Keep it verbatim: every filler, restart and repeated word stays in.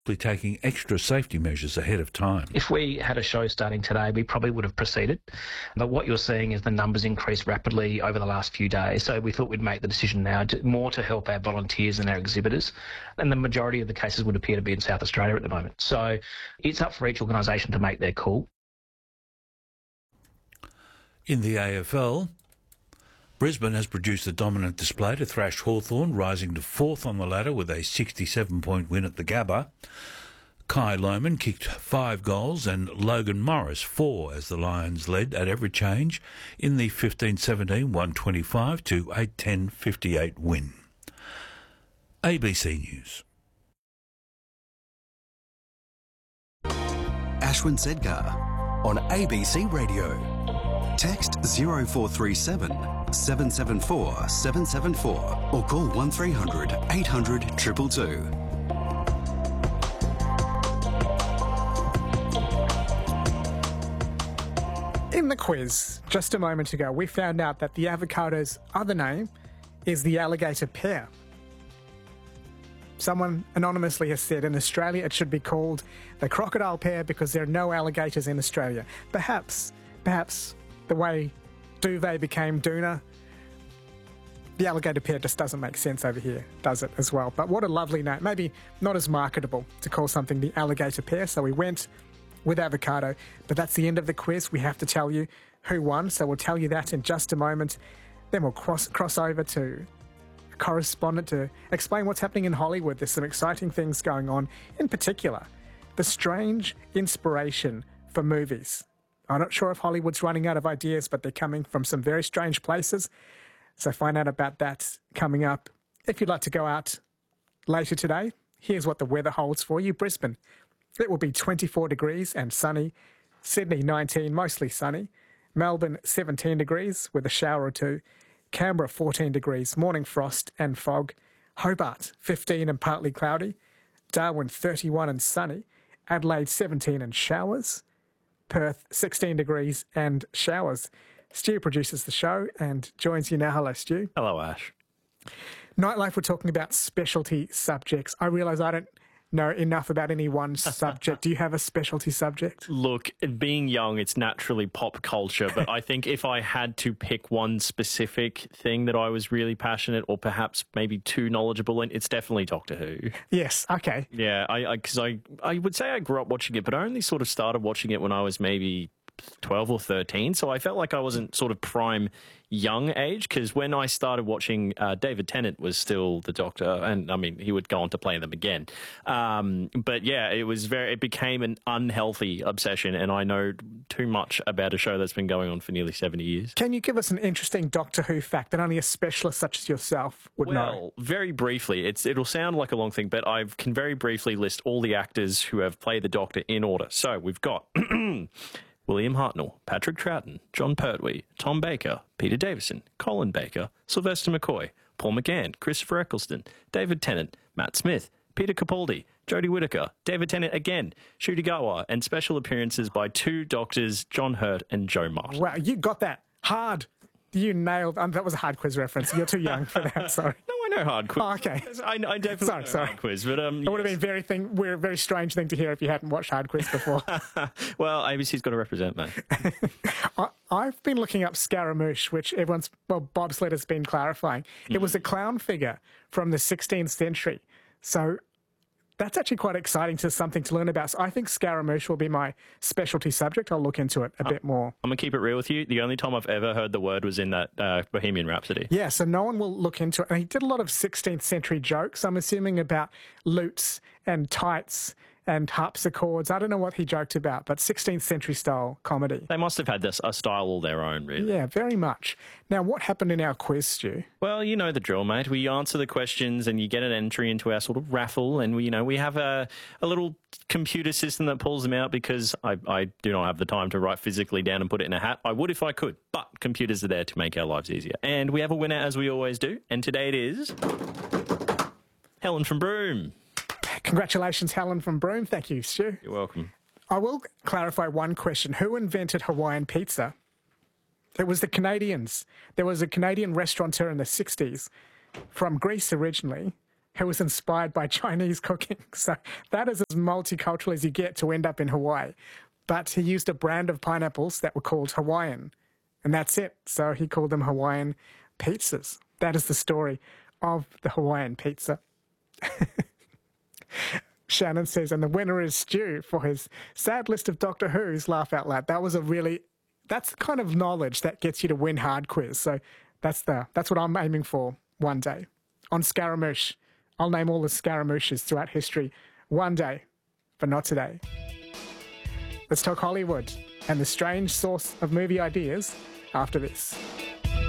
taking extra safety measures ahead of time. If we had a show starting today, we probably would have proceeded. But what you're seeing is the numbers increase rapidly over the last few days. So we thought we'd make the decision now to, more to help our volunteers and our exhibitors. And the majority of the cases would appear to be in South Australia at the moment. So it's up for each organisation to make their call. In the A F L, Brisbane has produced a dominant display to thrash Hawthorn, rising to fourth on the ladder with a sixty-seven point win at the Gabba. Kai Lohmann kicked five goals and Logan Morris four as the Lions led at every change in the fifteen seventeen one twenty-five to a ten fifty-eight win. A B C News. Ashwin Sedgar on A B C Radio. Text zero four three seven seven seven four seven seven four or call one three hundred eight hundred two two two. In the quiz, just a moment ago, we found out that the avocado's other name is the alligator pear. Someone anonymously has said in Australia it should be called the crocodile pear because there are no alligators in Australia. Perhaps, perhaps the way duvet became Doona, the alligator pear just doesn't make sense over here, does it, as well? But what a lovely name. Maybe not as marketable to call something the alligator pear, so we went with avocado. But that's the end of the quiz. We have to tell you who won, so we'll tell you that in just a moment. Then we'll cross, cross over to a correspondent to explain what's happening in Hollywood. There's some exciting things going on, in particular, the strange inspiration for movies. I'm not sure if Hollywood's running out of ideas, but they're coming from some very strange places. So find out about that coming up. If you'd like to go out later today, here's what the weather holds for you. Brisbane, it will be twenty-four degrees and sunny. Sydney, nineteen, mostly sunny. Melbourne, seventeen degrees with a shower or two. Canberra, fourteen degrees, morning frost and fog. Hobart, fifteen and partly cloudy. Darwin, thirty-one and sunny. Adelaide, seventeen and showers. Perth, sixteen degrees and showers. Stu produces the show and joins you now. Hello, Stu. Hello, Ash. Nightlife, we're talking about specialty subjects. I realise I don't know enough about any one subject. Do you have a specialty subject? Look, being young, it's naturally pop culture, but I think if I had to pick one specific thing that I was really passionate or perhaps maybe too knowledgeable in, it's definitely Doctor Who. Yes, okay. Yeah, I because I, I, I would say I grew up watching it, but I only sort of started watching it when I was maybe twelve or thirteen, so I felt like I wasn't sort of prime young age, because when I started watching, uh, David Tennant was still the Doctor, and I mean, he would go on to play them again. Um, but yeah, it was very, it became an unhealthy obsession, and I know too much about a show that's been going on for nearly seventy years. Can you give us an interesting Doctor Who fact that only a specialist such as yourself would well, know? Well, very briefly, it's, it'll sound like a long thing, but I can very briefly list all the actors who have played the Doctor in order. So we've got William Hartnell, Patrick Troughton, John Pertwee, Tom Baker, Peter Davison, Colin Baker, Sylvester McCoy, Paul McGann, Christopher Eccleston, David Tennant, Matt Smith, Peter Capaldi, Jodie Whittaker, David Tennant again, Ncuti Gatwa, and special appearances by two doctors, John Hurt and Joe Martin. Wow, you got that hard. You nailed... Um, that was a hard quiz reference. You're too young for that, sorry. No, I know hard quiz. Oh, okay. I, I definitely sorry, know sorry. hard quiz, but... Um, it would have been very thing, we're a very strange thing to hear if you hadn't watched hard quiz before. Well, A B C's got to represent me. I, I've been looking up Scaramouche, which everyone's... Well, Bob Slatter's been clarifying. Mm. It was a clown figure from the sixteenth century. So... that's actually quite exciting to something to learn about. So I think Scaramouche will be my specialty subject. I'll look into it a uh, bit more. I'm going to keep it real with you. The only time I've ever heard the word was in that uh, Bohemian Rhapsody. Yeah, so no one will look into it. And he did a lot of sixteenth century jokes, I'm assuming, about lutes and tights and harpsichords. I don't know what he joked about, but sixteenth century style comedy. They must have had this a style all their own, really. Yeah, very much. Now, what happened in our quiz, Stu? Well, you know the drill, mate. We answer the questions and you get an entry into our sort of raffle, and we, you know, we have a, a little computer system that pulls them out because I, I do not have the time to write physically down and put it in a hat. I would if I could, but computers are there to make our lives easier. And we have a winner, as we always do, and today it is Helen from Broome. Congratulations, Helen from Broome. Thank you, Stu. You're welcome. I will clarify one question. Who invented Hawaiian pizza? It was the Canadians. There was a Canadian restaurateur in the sixties from Greece originally who was inspired by Chinese cooking. So that is as multicultural as you get to end up in Hawaii. But he used a brand of pineapples that were called Hawaiian, and that's it. So he called them Hawaiian pizzas. That is the story of the Hawaiian pizza. Shannon says, and the winner is Stu for his sad list of Doctor Who's. Laugh out loud. That was a really, that's the kind of knowledge that gets you to win hard quiz. So that's the that's what I'm aiming for one day. On Scaramouche. I'll name all the Scaramouches throughout history one day, but not today. Let's talk Hollywood and the strange source of movie ideas after this.